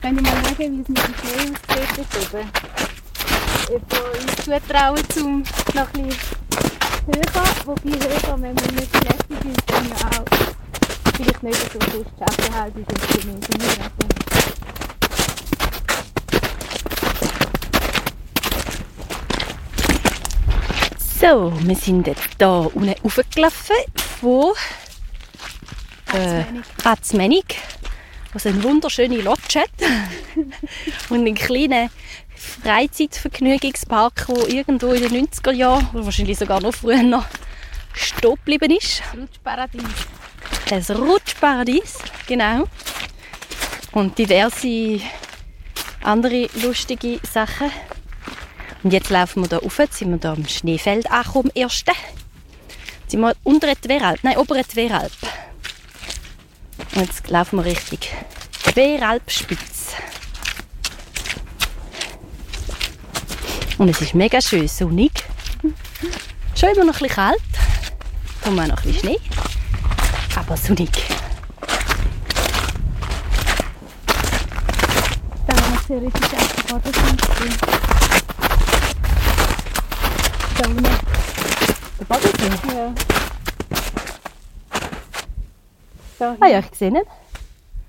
Könnt ihr mal schauen, wie es mit dem Schnee aussieht dort oben? Ob wir uns zutrauen, um noch ein bisschen höher, wobei höher, wenn wir nicht fertig sind, dann auch vielleicht nicht so fest schaffen, halb ist es für mich. So, wir sind jetzt hier unten raufgelaufen von Atzmenig, was eine wunderschöne Lodge hat und einen kleinen Freizeitvergnügungspark, der irgendwo in den 90er Jahren oder wahrscheinlich sogar noch früher noch stehen geblieben ist. Das Rutschparadies, genau. Und diverse andere lustige Sachen. Und jetzt laufen wir hier rauf, jetzt sind wir hier am Schneefeld angekommen, am ersten. Jetzt sind wir unter der Tveralp, nein, ober der Tveralp. Und jetzt laufen wir Richtung Tveralpspitze. Und es ist mega schön sonnig. Schon immer noch ein bisschen kalt. Darum auch noch ein bisschen Schnee. Aber sonnig. Da haben wir theoretisch auch den Bodensee. Da unten. Der Bodensee? Ja. Da Ah ja, ich sehe ihn.